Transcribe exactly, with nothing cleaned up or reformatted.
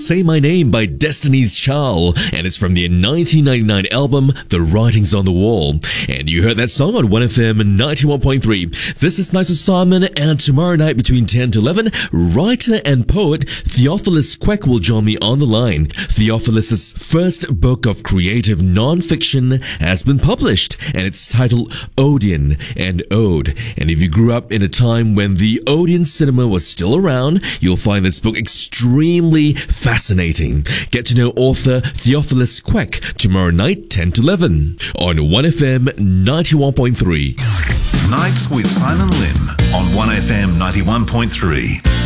Say My Name by Destiny's Child, and it's from their nineteen ninety-nine album, The Writings on the Wall. And you heard that song on one F M ninety-one point three. This is Nice of Simon, and tomorrow night between ten to eleven, writer and poet Theophilus Quek will join me on the line. Theophilus' first book of creative non-fiction has been published, and it's titled Odeon and Ode. And if you grew up in a time when the Odeon cinema was still around, you'll find this book extremely fascinating. Get to know author Theophilus Quek tomorrow night, ten to eleven, on one F M ninety-one point three. Nights with Simon Lim on one F M ninety-one point three.